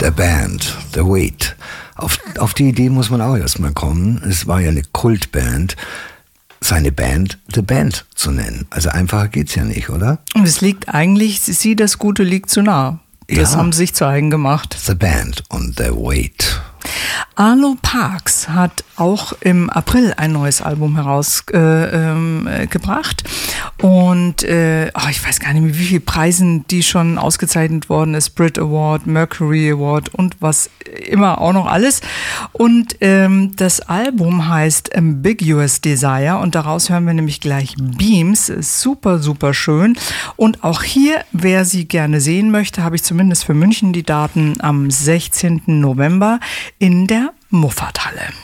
der Band, The Weight. Auf die Idee muss man auch erstmal kommen. Es war ja eine Kultband, seine Band The Band zu nennen. Also einfacher geht's ja nicht, oder? Und es liegt eigentlich, sie, das Gute liegt zu nah. Das haben sie sich zu eigen gemacht. The Band und The Weight. Arlo Parks hat auch im April ein neues Album herausgebracht und ich weiß gar nicht, mit wie vielen Preisen die schon ausgezeichnet worden ist, Brit Award, Mercury Award und was immer auch noch alles. Und das Album heißt Ambiguous Desire und daraus hören wir nämlich gleich Beams, super, super schön. Und auch hier, wer sie gerne sehen möchte, habe ich zumindest für München die Daten am 16. November in der Muffathalle.